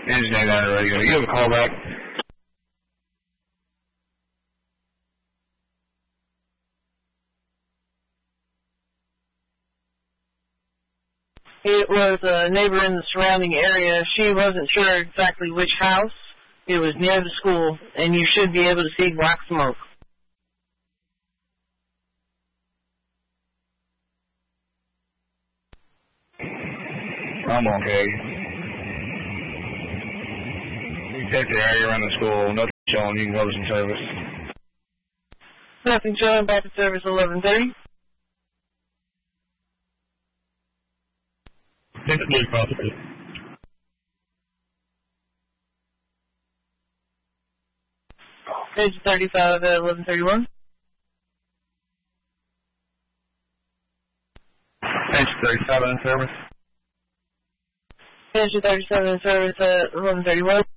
Engine 89 ready to go. You have a call back? It was a neighbor in the surrounding area. She wasn't sure exactly which house. It was near the school, and you should be able to see black smoke. I'm okay. You check the area around the school. Nothing showing. You can go to some service. Nothing showing. Back to service 11:30. Next week, possibly. Page 35 at 11:31. Page 37 in service. Page 37 in service at 11:31.